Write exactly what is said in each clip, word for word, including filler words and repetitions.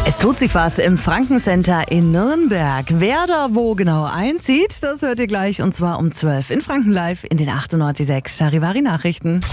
Es tut sich was im Franken-Center in Nürnberg. Wer da wo genau einzieht, das hört ihr gleich, und zwar um zwölf in Franken Live in den achtundneunzig Komma sechs Charivari-Nachrichten.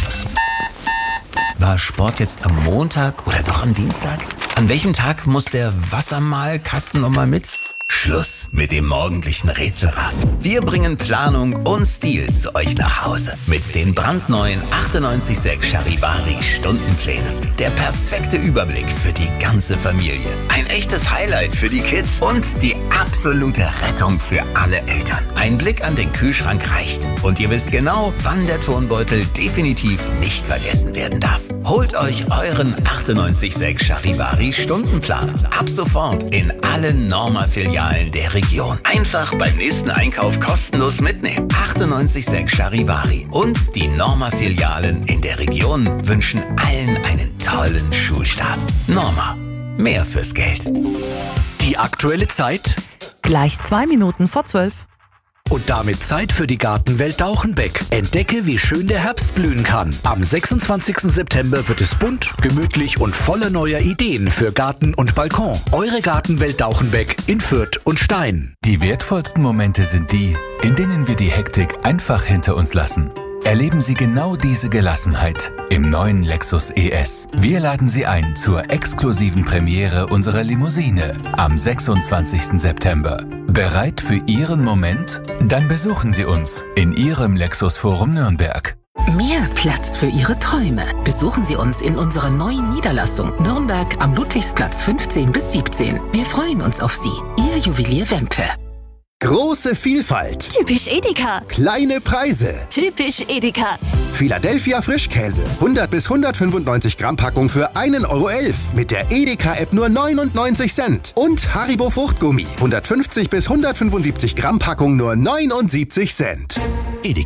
War Sport jetzt am Montag oder doch am Dienstag? An welchem Tag muss der Wassermalkasten nochmal mit? Schluss mit dem morgendlichen Rätselraten. Wir bringen Planung und Stil zu euch nach Hause. Mit den brandneuen achtundneunzig Komma sechs Charivari Stundenplänen. Der perfekte Überblick für die ganze Familie. Ein echtes Highlight für die Kids und die absolute Rettung für alle Eltern. Ein Blick an den Kühlschrank reicht. Und ihr wisst genau, wann der Turnbeutel definitiv nicht vergessen werden darf. Holt euch euren achtundneunzig Komma sechs Charivari Stundenplan. Ab sofort in allen Norma-Filialen der Region. Einfach beim nächsten Einkauf kostenlos mitnehmen. achtundneunzig Komma sechs Charivari und die Norma-Filialen in der Region wünschen allen einen tollen Schulstart. Norma. Mehr fürs Geld. Die aktuelle Zeit? Gleich zwei Minuten vor zwölf. Und damit Zeit für die Gartenwelt Dauchenbeck. Entdecke, wie schön der Herbst blühen kann. Am sechsundzwanzigsten September wird es bunt, gemütlich und voller neuer Ideen für Garten und Balkon. Eure Gartenwelt Dauchenbeck in Fürth und Stein. Die wertvollsten Momente sind die, in denen wir die Hektik einfach hinter uns lassen. Erleben Sie genau diese Gelassenheit im neuen Lexus E S. Wir laden Sie ein zur exklusiven Premiere unserer Limousine am sechsundzwanzigsten September. Bereit für Ihren Moment? Dann besuchen Sie uns in Ihrem Lexus Forum Nürnberg. Mehr Platz für Ihre Träume. Besuchen Sie uns in unserer neuen Niederlassung Nürnberg am Ludwigsplatz fünfzehn bis siebzehn. Wir freuen uns auf Sie. Ihr Juwelier Wempe. Große Vielfalt. Typisch Edeka. Kleine Preise. Typisch Edeka. Philadelphia Frischkäse. hundert bis hundertfünfundneunzig Gramm Packung für ein Euro elf. Mit der Edeka-App nur neunundneunzig Cent. Und Haribo Fruchtgummi. hundertfünfzig bis hundertfünfundsiebzig Gramm Packung nur neunundsiebzig Cent.